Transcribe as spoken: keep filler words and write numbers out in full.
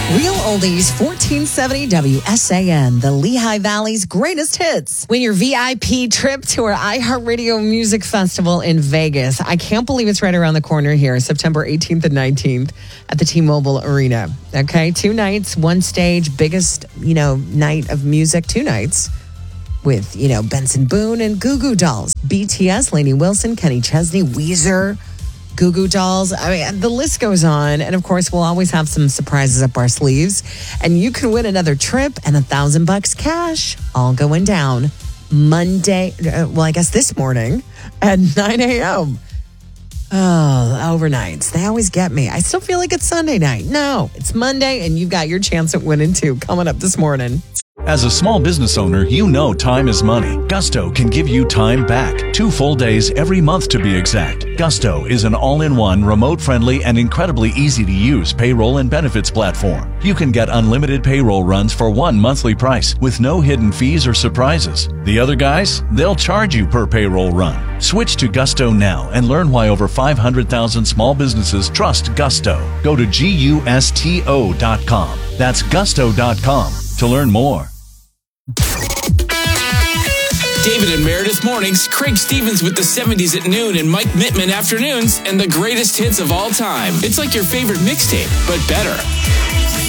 Real Oldies, fourteen seventy W S A N, the Lehigh Valley's greatest hits. Win your V I P trip to our iHeartRadio Music Festival in Vegas. I can't believe it's right around the corner here, September eighteenth and nineteenth at the T-Mobile Arena. Okay, two nights, one stage, biggest, you know, night of music, two nights with, you know, Benson Boone and Goo Goo Dolls, B T S, Lainey Wilson, Kenny Chesney, Weezer, Goo Goo Dolls. I mean, the list goes on. And of course, we'll always have some surprises up our sleeves. And you can win another trip and a thousand bucks cash, all going down Monday. Uh, well, I guess this morning at nine a.m. Oh, overnights. They always get me. I still feel like it's Sunday night. No, it's Monday, and you've got your chance at winning too coming up this morning. As a small business owner, you know time is money. Gusto can give you time back. Two full days every month to be exact. Gusto is an all-in-one, remote-friendly, and incredibly easy-to-use payroll and benefits platform. You can get unlimited payroll runs for one monthly price with no hidden fees or surprises. The other guys, they'll charge you per payroll run. Switch to Gusto now and learn why over five hundred thousand small businesses trust Gusto. Go to gusto dot com. That's gusto dot com to learn more. David and Meredith mornings, Craig Stevens with the seventies at noon, and Mike Mittman afternoons, and the greatest hits of all time. It's like your favorite mixtape, but better.